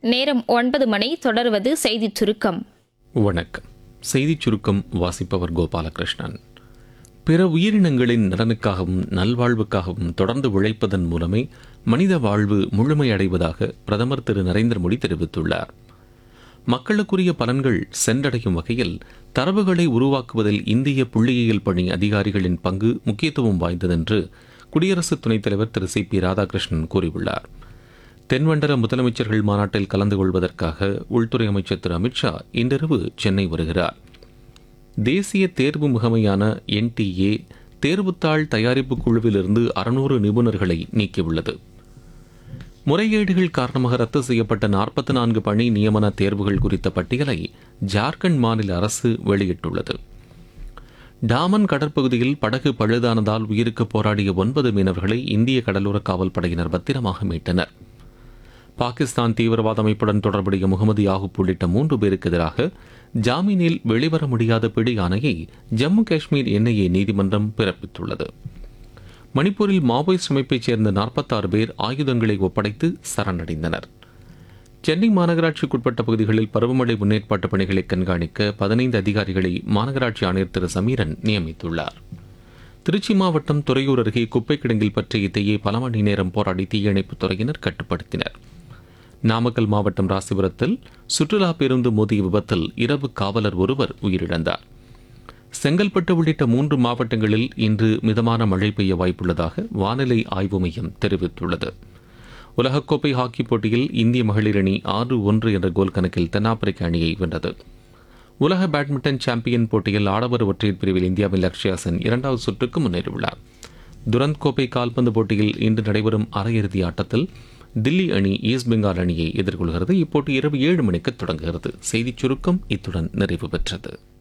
நேரம் 9 மணி. தொடர்வது செய்திச் சுருக்கம். வணக்கம். செய்திச் சுருக்கம் வாசிப்பவர் கோபாலகிருஷ்ணன். பிற உயிரினங்களின் நலனுக்காகவும் நல்வாழ்வுக்காகவும் தொடர்ந்து உழைப்பதன் மூலமே மனித வாழ்வு முழுமையடைவதாக பிரதமர் திரு நரேந்திர மோடி தெரிவித்துள்ளார். மக்களுக்குரிய பலன்கள் சென்றடையும் வகையில் தரவுகளை உருவாக்குவதில் இந்திய புள்ளியியல் பணி அதிகாரிகளின் பங்கு முக்கியத்துவம் வாய்ந்ததென்று குடியரசு துணைத் தலைவர் திரு சி.பி. ராதாகிருஷ்ணன் கூறியுள்ளார். தென்மண்டல முதலமைச்சர்கள் மாநாட்டில் கலந்து கொள்வதற்காக உள்துறை அமைச்சர் திரு அமித்ஷா இன்றிரவு சென்னை வருகிறார். தேசிய தேர்வு முகமையான NTA தேர்வுத்தாள் தயாரிப்பு குழுவிலிருந்து 600 நிபுணர்களை நீக்கியுள்ளது. முறைகேடுகள் காரணமாக ரத்து செய்யப்பட்ட 44 பணி நியமன தேர்வுகள் குறித்த பட்டியலை ஜார்க்கண்ட் மாநில அரசு வெளியிட்டுள்ளது. டாமன் கடற்பகுதியில் படகு பழுதானதால் உயிருக்கு போராடிய 9 மீனவர்களை இந்திய கடலோர காவல் படையினர் பத்திரமாக மீட்டனர். பாகிஸ்தான் தீவிரவாத அமைப்புடன் தொடர்புடைய முகமது யாகூப் உள்ளிட்ட 3 பேருக்கு எதிராக ஜாமீனில் வெளிவர முடியாத பிடி ஆணையை ஜம்மு காஷ்மீர் NIA நீதிமன்றம் பிறப்பித்துள்ளது. மணிப்பூரில் மாவோயிஸ்ட் அமைப்பைச் சேர்ந்த 46 பேர் ஆயுதங்களை ஒப்படைத்து சரணடைந்தனர். சென்னை மாநகராட்சிக்குட்பட்ட பகுதிகளில் பருவமழை முன்னேற்பாட்டு பணிகளை கண்காணிக்க 15 அதிகாரிகளை மாநகராட்சி ஆணையர் திரு சமீரன் நியமித்துள்ளார். திருச்சி மாவட்டம் துறையூர் அருகே குப்பை கிடங்கில் பற்றிய தீயை பல மணி நேரம் போராடி தீயணைப்புத் துறையினர் கட்டுப்படுத்தினர். நாமக்கல் மாவட்டம் ராசிபுரத்தில் சுற்றுலா பேருந்து மோதிய விபத்தில் இரவு காவலர் ஒருவர் உயிரிழந்தார். செங்கல்பட்டு உள்ளிட்ட 3 மாவட்டங்களில் இன்று மிதமான மழை பெய்ய வாய்ப்புள்ளதாக வானிலை ஆய்வு மையம் தெரிவித்துள்ளது. உலகக்கோப்பை ஹாக்கி போட்டியில் இந்திய மகளிர் அணி 6-1 என்ற கோல் கணக்கில் தென்னாப்பிரிக்க அணியை வென்றது. உலக பேட்மிண்டன் சாம்பியன் போட்டியில் ஆடவர் ஒற்றையர் பிரிவில் இந்தியாவின் லக்ஷ்யா சென் 2வது சுற்றுக்கு முன்னேறியுள்ளார். துரந்த் கோப்பை கால்பந்து போட்டியில் இன்று நடைபெறும் அரையிறுதி ஆட்டத்தில் தில்லி அணி ஈஸ்ட் பெங்கால் அணியை எதிர்கொள்கிறது. இப்போட்டி இரவு 7 மணிக்கு தொடங்குகிறது. செய்திச் சுருக்கம் இத்துடன் நிறைவு பெற்றது.